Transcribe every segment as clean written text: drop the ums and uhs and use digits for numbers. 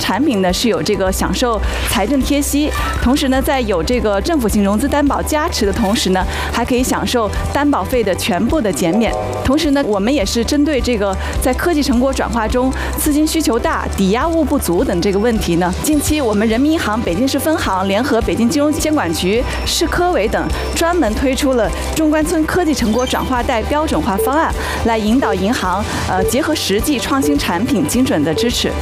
产品呢是有这个享受财政贴息，同时呢在有这个政府性融资担保加持的同时呢，还可以享受担保费的全部的减免。同时呢，我们也是针对这个在科技成果转化中资金需求大、抵押物不足等这个问题呢，近期我们人民银行北京市分行联合北京金融监管局、市科委等专门推出了中关村科技成果转化贷标准化方案，来引导银行结合实际创新产品精准的支持。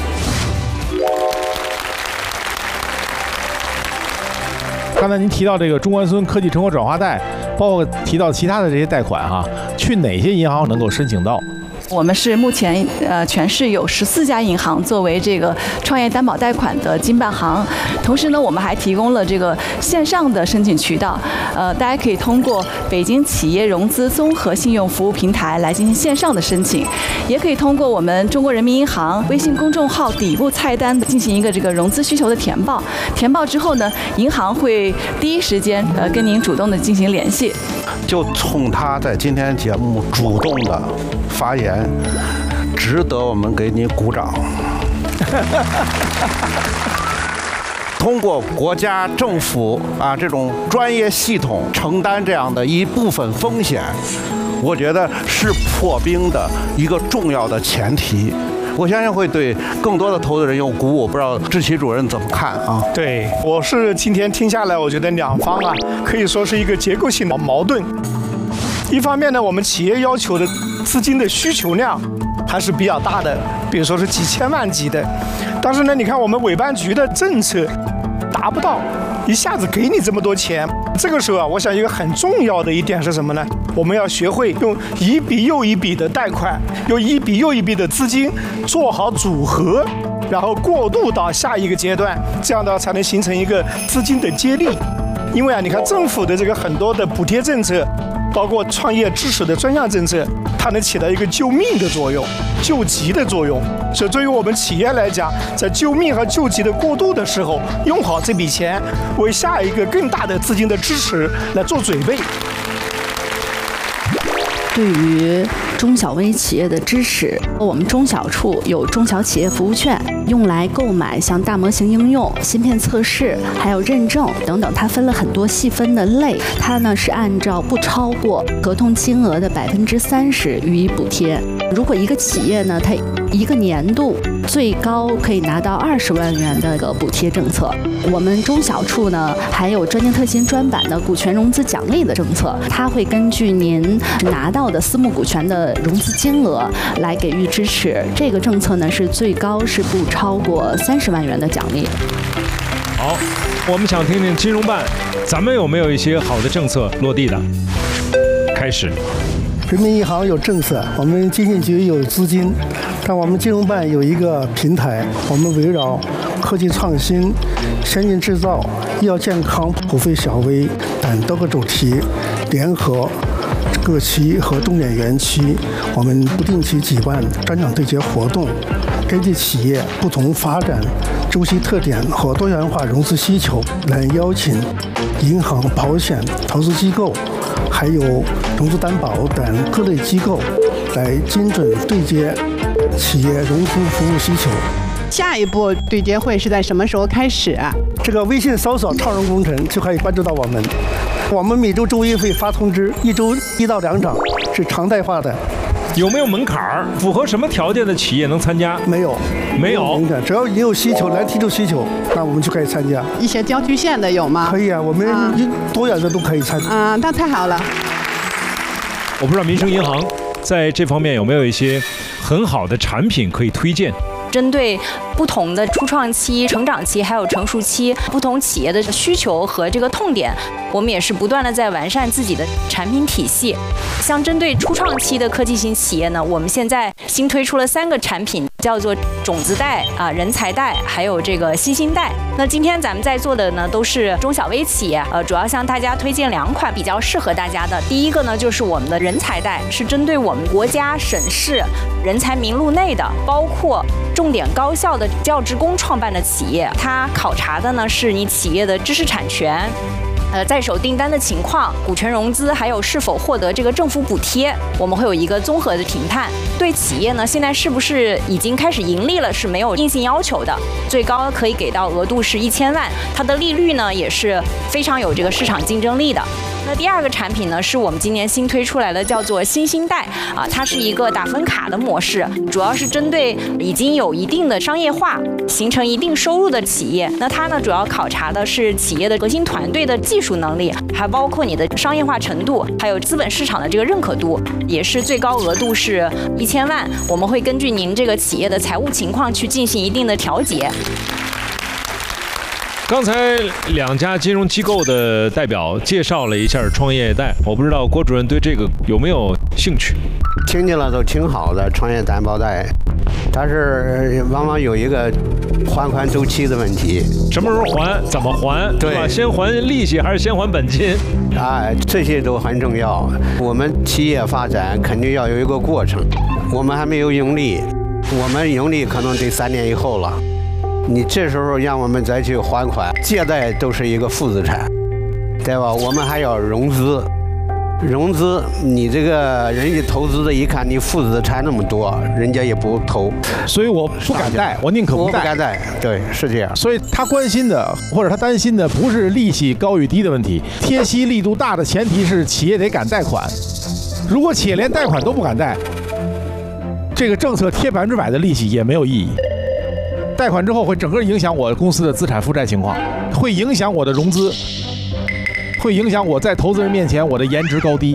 刚才您提到这个中关村科技成果转化贷，包括提到其他的这些贷款哈，去哪些银行能够申请到？ 我们是目前全市有14家银行作为这个创业担保贷款的经办行，同时呢，我们还提供了这个线上的申请渠道，大家可以通过北京企业融资综合信用服务平台来进行线上的申请，也可以通过我们中国人民银行微信公众号底部菜单进行一个这个融资需求的填报，填报之后呢，银行会第一时间跟您主动的进行联系。 就冲他在今天节目主动的发言，值得我们给你鼓掌。通过国家政府这种专业系统承担这样的一部分风险，我觉得是破冰的一个重要的前提。我相信会对更多的投资人有鼓舞，不知道志奇主任怎么看啊？ 对，我是今天听下来，我觉得两方可以说是一个结构性的矛盾。一方面呢，我们企业要求的资金的需求量还是比较大的，比如说是几千万级的，但是呢，你看我们委办局的政策达不到一下子给你这么多钱。这个时候我想一个很重要的一点是什么呢？我们要学会用一笔又一笔的贷款，用一笔又一笔的资金做好组合，然后过渡到下一个阶段，这样的话才能形成一个资金的接力。因为你看政府的这个很多的补贴政策，包括创业支持的专项政策，它能起到一个救命的作用、救急的作用。所以对于我们企业来讲，在救命和救急的过渡的时候，用好这笔钱，为下一个更大的资金的支持来做准备。 对于中小微企业的支持，我们中小处有中小企业服务券，用来购买像大模型应用、芯片测试，还有认证等等，它分了很多细分的类。它呢是按照不超过合同金额的30%予以补贴。如果一个企业呢，它一个年度最高可以拿到20万元的个补贴政策。我们中小处呢还有专精特新专版的股权融资奖励的政策，它会根据您拿到的私募股权的融资金额来给予支持。这个政策呢是最高是不超过30万元的奖励。 好，我们想听听金融办，咱们有没有一些好的政策落地的？开始。 人民银行有政策，我们经信局有资金，但我们金融办有一个平台，我们围绕科技创新、先进制造、医药健康、普惠小微等多个主题，联合各区和重点园区，我们不定期举办专场对接活动，根据企业不同发展周期特点和多元化融资需求，来邀请银行、保险、投资机构，还有融资担保等各类机构，来精准对接企业融资服务需求。 下一步对接会是在什么时候开始啊？ 这个微信搜索“创融工程”就可以关注到我们。我们每周周一会发通知，一周1到2场，是常态化的。 有没有门槛儿？符合什么条件的企业能参加？ 没有， 没有。 只要你有需求，来提出需求，那我们就可以参加。 一些郊区县的有吗？ 可以啊，我们多远的都可以参加。 那太好了。 我不知道民生银行在这方面有没有一些很好的产品可以推荐？ 针对不同的初创期、成长期还有成熟期不同企业的需求和这个痛点，我们也是不断的在完善自己的产品体系。像针对初创期的科技型企业呢，我们现在新推出了3个产品，叫做种子贷人才贷，还有这个新兴贷。那今天咱们在做的呢，都是中小微企业，主要向大家推荐2款比较适合大家的。第一个呢，就是我们的人才贷，是针对我们国家、省市人才名录内的，包括重点高校的教职工创办的企业，它考察的呢是你企业的知识产权。 在手订单的情况、股权融资，还有是否获得这个政府补贴，我们会有一个综合的评判。对企业呢，现在是不是已经开始盈利了，是没有硬性要求的，最高可以给到额度是1000万，它的利率呢也是非常有这个市场竞争力的。那第二个产品呢，是我们今年新推出来的，叫做新兴贷啊，它是一个打分卡的模式，主要是针对已经有一定的商业化、形成一定收入的企业。那它呢，主要考察的是企业的核心团队的技术能力，还包括你的商业化程度，还有资本市场的这个认可度，也是最高额度是1000万。我们会根据您这个企业的财务情况去进行一定的调节。 刚才2家金融机构的代表介绍了一下创业贷，我不知道郭主任对这个有没有兴趣？ 听见了都挺好的，创业担保贷，但是往往有一个还款周期的问题， 什么时候还，怎么还，对吧？先还利息还是先还本金？ 哎，这些都很重要。我们企业发展肯定要有一个过程，我们还没有盈利，我们盈利可能得3年以后了。你这时候让我们再去还款，借贷都是一个负资产，对吧？我们还要融资，你这个人家投资的一看你负资产那么多，人家也不投， 所以我不敢贷，我宁可不贷。 不敢贷，对，是这样。 所以他关心的或者他担心的不是利息高与低的问题，贴息力度大的前提是企业得敢贷款。如果企业连贷款都不敢贷，这个政策贴100%的利息也没有意义。贷款之后会整个影响我公司的资产负债情况，会影响我的融资，会影响我在投资人面前我的颜值高低。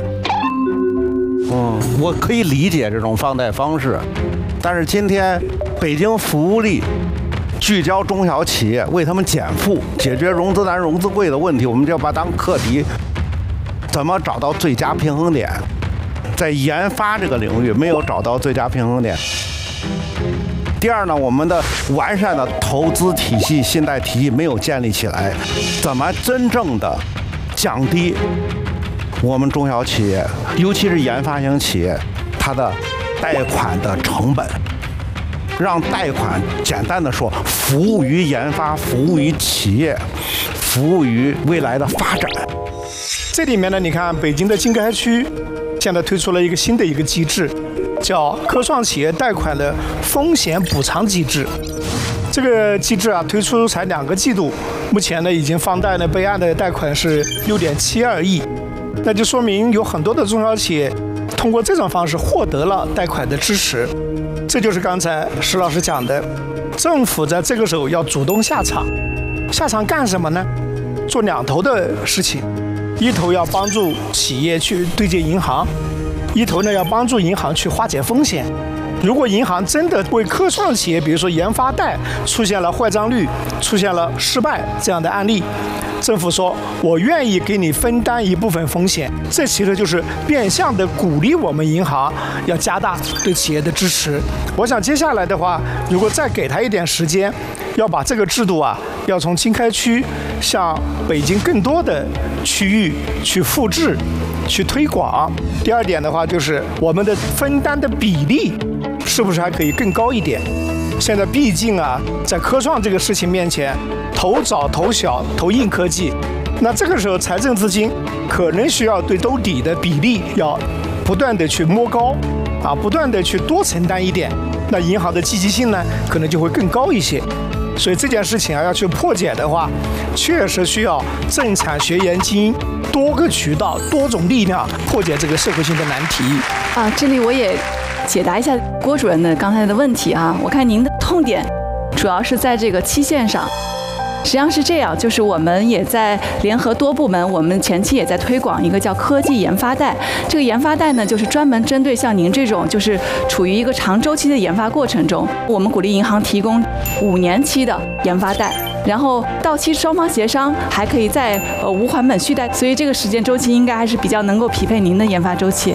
我可以理解这种放贷方式，但是今天北京服务力聚焦中小企业，为他们减负，解决融资难、融资贵的问题，我们就要把它当课题，怎么找到最佳平衡点？在研发这个领域没有找到最佳平衡点。第二呢，我们的完善的投资体系、信贷体系没有建立起来，怎么真正的降低我们中小企业，尤其是研发型企业，它的贷款的成本，让贷款简单的说，服务于研发，服务于企业，服务于未来的发展。 这里面呢，你看北京的经开区现在推出了一个新的机制，叫科创企业贷款的风险补偿机制。这个机制啊，推出才2个季度，目前呢已经放贷呢备案的贷款是6.72亿，那就说明有很多的中小企业通过这种方式获得了贷款的支持。这就是刚才石老师讲的，政府在这个时候要主动下场，下场干什么呢？做2头的事情，一头要帮助企业去对接银行，一头呢要帮助银行去化解风险。如果银行真的为科创企业，比如说研发贷出现了坏账率、出现了失败这样的案例，政府说我愿意给你分担一部分风险，这其实就是变相的鼓励我们银行要加大对企业的支持。我想接下来的话，如果再给他一点时间，要把这个制度啊，要从经开区向北京更多的区域去复制、去推广。第二点的话，就是我们的分担的比例是不是还可以更高一点？现在毕竟啊，在科创这个事情面前，投早投小投硬科技，那这个时候财政资金可能需要对兜底的比例要不断的去摸高啊，不断的去多承担一点，那银行的积极性呢，可能就会更高一些。所以这件事情啊，要去破解的话，确实需要政产学研精英多个渠道、多种力量破解这个社会性的难题。 这里我也解答一下郭主任的刚才的问题啊。我看您的痛点主要是在这个期限上。实际上是这样，就是我们也在联合多部门，我们前期也在推广一个叫科技研发贷。这个研发贷呢，就是专门针对像您这种就是处于一个长周期的研发过程中，我们鼓励银行提供5年期的研发贷，然后到期双方协商还可以再无还本续贷，所以这个时间周期应该还是比较能够匹配您的研发周期。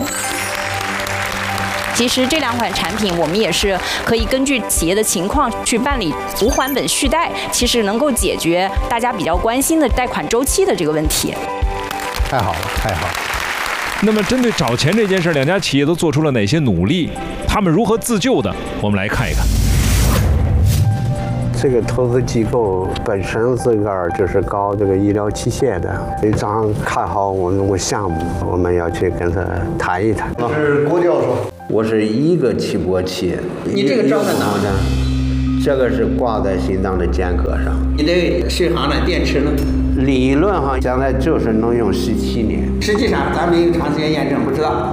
其实这2款产品，我们也是可以根据企业的情况去办理无还本续贷，其实能够解决大家比较关心的贷款周期的这个问题。 太好了，太好了。 那么针对找钱这件事，2家企业都做出了哪些努力？他们如何自救的？我们来看一看。 这个投资机构本身自个儿就是搞这个医疗器械的，非常看好我们这个项目，我们要去跟他谈一谈。 我是郭教授， 我是一个起搏器。 你这个装在哪呢？这个是挂在心脏的间隔上。 你的续航呢？电池呢？ 理论上现在就是能用17年， 实际上咱没有长时间验证，不知道。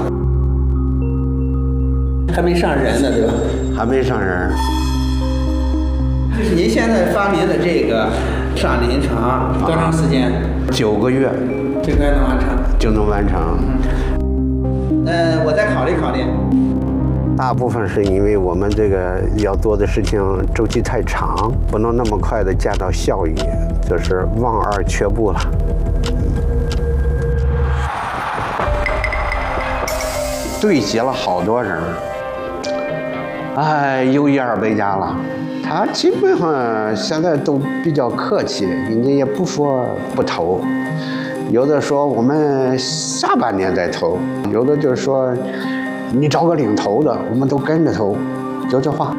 还没上人呢，对吧？ 还没上人。 您现在发明的这个上临床多长时间 ？9个月就该能完成。 就能完成。 我再考虑考虑。 大部分是因为我们这个要做的事情周期太长，不能那么快的见到效益，就是望而却步了。对接了好多人，有100-200家了。他基本上现在都比较客气，人家也不说不投，有的说我们下半年再投，有的就是说你找个领头的，我们都跟着投，就这话。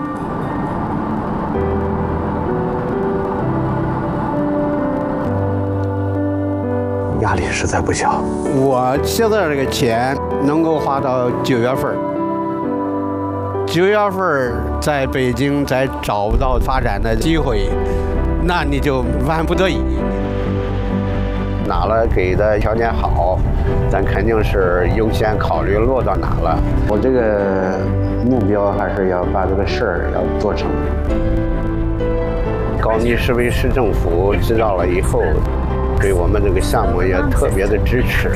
压力实在不小。我现在这个钱能够花到9月份，9月份在北京再找不到发展的机会，那你就万不得已。哪了给的条件好，咱肯定是优先考虑落到哪了。我这个目标还是要把这个事儿要做成。高密市委市政府知道了以后，对我们这个项目也特别的支持。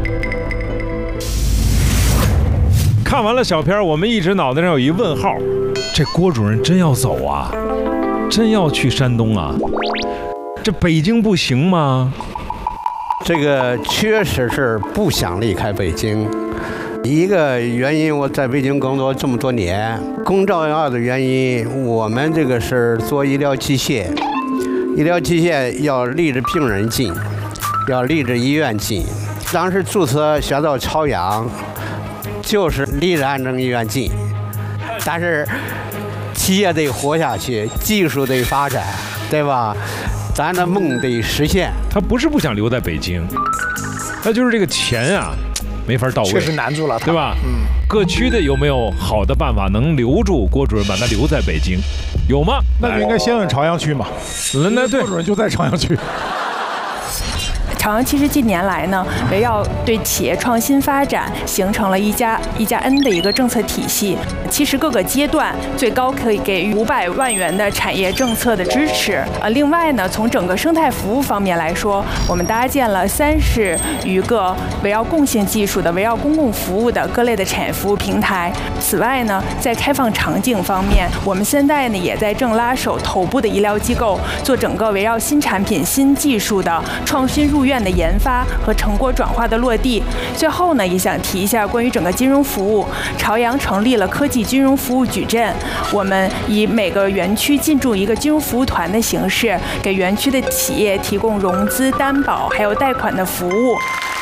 看完了小片，我们一直脑袋上有一问号：这郭主任真要走啊？真要去山东啊？这北京不行吗？ 这个确实是不想离开北京。一个原因，我在北京工作这么多年，更重要的原因，我们这个是做医疗器械，医疗器械要离着病人近，要离着医院近。当时注册选到朝阳，就是离着安政医院近，但是企业得活下去，技术得发展，对吧？咱的梦得实现。 他不是不想留在北京，他就是这个钱啊，没法到位， 确实难住了他， 对吧？各区的有没有好的办法能留住郭主任，把他留在北京？有吗？ 那就应该先问朝阳区嘛。 那对， 郭主任就在朝阳区。 朝阳其实近年来呢，围绕对企业创新发展形成了一加 N 的一个政策体系。其实各个阶段最高可以给予500万元的产业政策的支持。另外呢，从整个生态服务方面来说，我们搭建了30余个围绕共性技术的、围绕公共服务的各类的产业服务平台。此外呢，在开放场景方面，我们现在呢也在正拉手头部的医疗机构，做整个围绕新产品、新技术的创新入院的研发和成果转化的落地。最后呢，也想提一下关于整个金融服务，朝阳成立了科技金融服务矩阵，我们以每个园区进驻一个金融服务团的形式，给园区的企业提供融资、担保还有贷款的服务。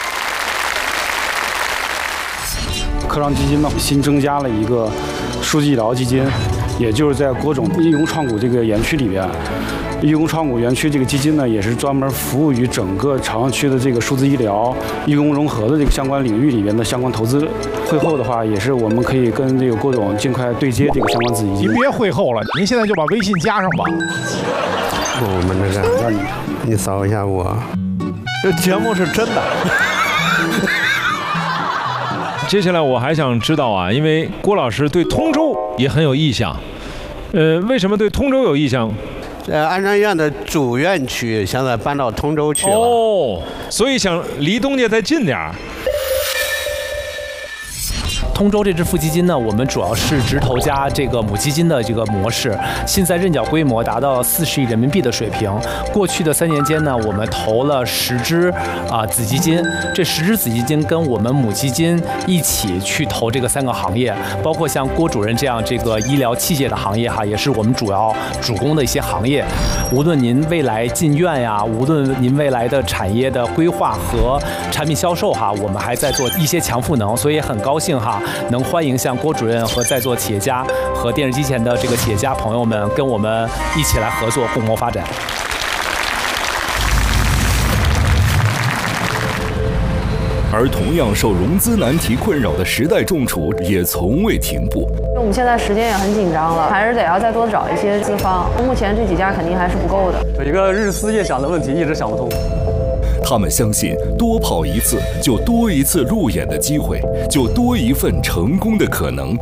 科创基金呢，新增加了一个数字医疗基金，也就是在郭总义工创谷这个园区里边。义工创谷园区这个基金呢，也是专门服务于整个朝阳区的这个数字医疗、义工融合的这个相关领域里边的相关投资。会后的话，也是我们可以跟这个郭总尽快对接这个相关子基金。 您别会后了，您现在就把微信加上吧。 我们这个，你扫一下我。 这节目是真的。 接下来我还想知道啊，因为郭老师对通州也很有意向，为什么对通州有意向？ 安政院的主院区现在搬到通州去了。 哦，所以想离东家再近点儿。 通州这支副基金呢，我们主要是直投加这个母基金的这个模式，现在认缴规模达到40亿人民币的水平。过去的3年间呢，我们投了10支子基金，这10支子基金跟我们母基金一起去投这个3个行业，包括像郭主任这样这个医疗器械的行业哈，也是我们主攻的一些行业。无论您未来进院呀，无论您未来的产业的规划和产品销售哈，我们还在做一些强赋能，所以也很高兴哈。 能欢迎像郭主任和在座企业家和电视机前的这个企业家朋友们跟我们一起来合作，共谋发展。 而同样受融资难题困扰的时代重储也从未停步。 我们现在时间也很紧张了，还是得要再多找一些资方。目前这几家肯定还是不够的。 有一个日思夜想的问题，一直想不通。 他们相信，多跑一次就多一次路演的机会，就多一份成功的可能。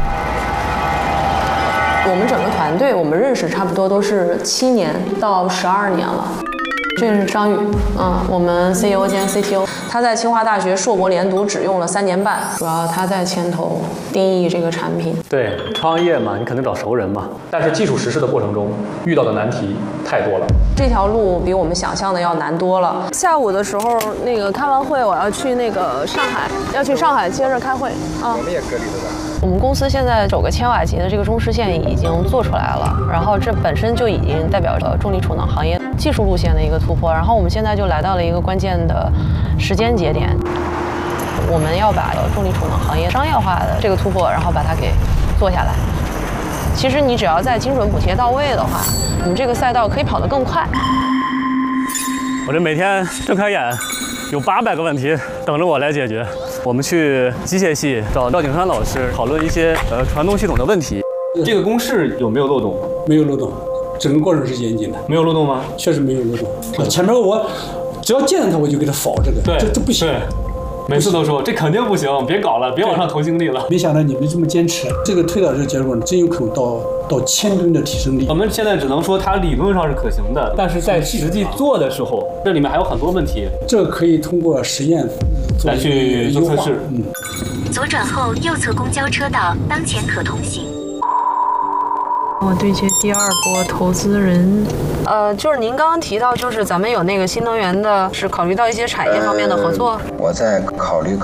我们整个团队，我们认识差不多都是7年到12年了。这是张宇，我们 CEO 兼 CTO， 他在清华大学硕博连读只用了3年半，主要他在牵头定义这个产品。 对，创业嘛，你肯定找熟人嘛。但是技术实施的过程中遇到的难题太多了， 这条路比我们想象的要难多了。下午的时候，那个开完会，我要去那个上海，要去上海接着开会啊。我们也隔离了吧？我们公司现在9个千瓦级的这个中实线已经做出来了，然后这本身就已经代表着重力储能行业技术路线的一个突破。然后我们现在就来到了一个关键的时间节点，我们要把重力储能行业商业化的这个突破，然后把它给做下来。其实你只要在精准补贴到位的话，我们这个赛道可以跑得更快。 我这每天睁开眼，有800个问题等着我来解决。我们去机械系找赵景川老师讨论一些传动系统的问题。这个公式有没有漏洞？ 没有漏洞，整个过程是严谨的。 没有漏洞吗？ 确实没有漏洞。前面我只要见到他，我就给他否这个，这不行。 对，每次都说这肯定不行，别搞了，别往上投精力了。 没想到你们这么坚持，这个推导这个结果呢，真有可能到1000吨的提升力。 我们现在只能说它理论上是可行的，但是在实际做的时候，这里面还有很多问题。 这可以通过实验来去做测试。 左转后右侧公交车道当前可通行。 我对接第2波投资人，就是您刚刚提到，就是咱们有那个新能源的，是考虑到一些产业方面的合作。 我再考虑。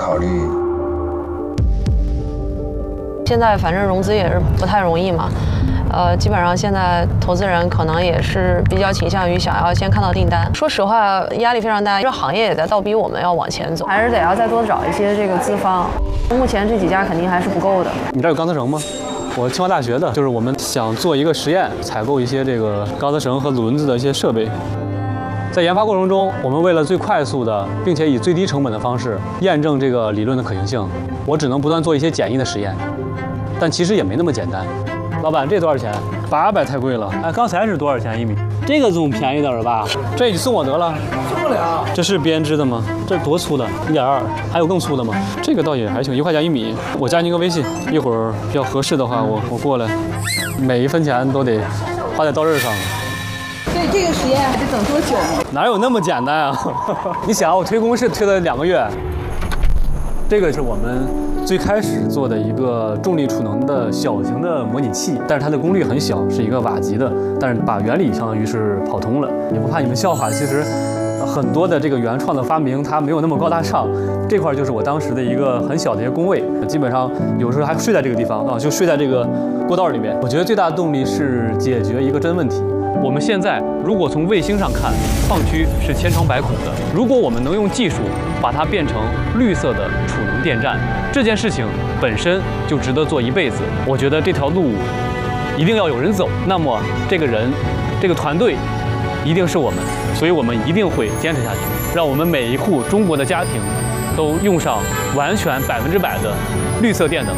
现在反正融资也是不太容易嘛，基本上现在投资人可能也是比较倾向于想要先看到订单。说实话，压力非常大，这行业也在倒逼我们要往前走，还是得要再多找一些这个资方。目前这几家肯定还是不够的。 你这儿有钢丝绳吗？我清华大学的，就是我们想做一个实验，采购一些这个钢丝绳和轮子的一些设备。在研发过程中，我们为了最快速的，并且以最低成本的方式验证这个理论的可行性，我只能不断做一些简易的实验，但其实也没那么简单。老板，这多少钱？800太贵了。哎，刚才是多少钱1米？这个总便宜点儿吧？这你送我得了。送不了。这是编织的吗？这多粗的？1.2。还有更粗的吗？这个倒也还行，1块钱1米。我加您个微信，一会儿要合适的话，我过来。每一分钱都得花在刀刃上。 所以这个实验还得等多久呢？ 哪有那么简单啊？你想，我推公式推了2个月。这个是我们最开始做的一个重力储能的小型的模拟器，但是它的功率很小，是一个瓦级的，但是把原理相当于是跑通了。也不怕你们笑话，其实很多的这个原创的发明它没有那么高大上，这块就是我当时的一个很小的一个工位，基本上有时候还睡在这个地方啊，就睡在这个过道里面。我觉得最大的动力是解决一个真问题。我们现在如果从卫星上看，矿区是千疮百孔的。如果我们能用技术把它变成绿色的储能电站，这件事情本身就值得做一辈子。我觉得这条路一定要有人走，那么这个人、这个团队一定是我们，所以我们一定会坚持下去，让我们每一户中国的家庭都用上完全100%的绿色电能。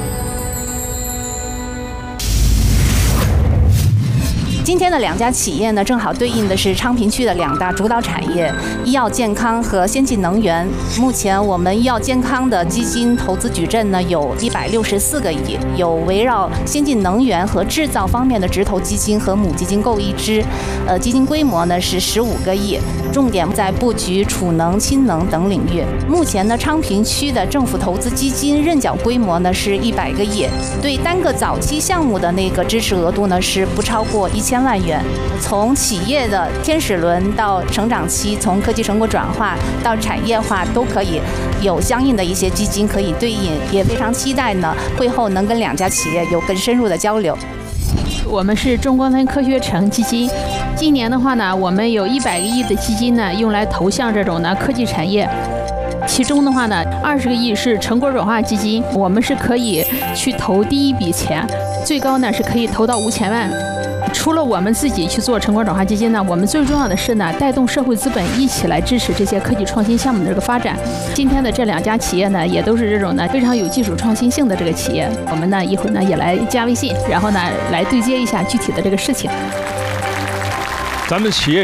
今天的2家企业呢，正好对应的是昌平区的2大主导产业：医药健康和先进能源。目前我们医药健康的基金投资矩阵呢有164个亿，有围绕先进能源和制造方面的直投基金和母基金各1支，基金规模呢是15个亿，重点在布局储能、氢能等领域。目前呢，昌平区的政府投资基金认缴规模呢是100个亿，对单个早期项目的那个支持额度呢是不超过1000万元。从企业的天使轮到成长期，从科技成果转化到产业化，都可以有相应的一些基金可以对应，也非常期待呢会后能跟2家企业有更深入的交流。 我们是中光能科学城基金，今年的话呢，我们有100个亿的基金呢用来投向这种呢科技产业。 其中的话呢，20个亿是成果转化基金，我们是可以去投第一笔钱，最高呢是可以投到5000万。除了我们自己去做成果转化基金呢，我们最重要的是呢，带动社会资本一起来支持这些科技创新项目的这个发展。今天的这2家企业呢，也都是这种呢非常有技术创新性的这个企业。我们呢一会儿呢也来加微信，然后呢来对接一下具体的这个事情。 咱们企业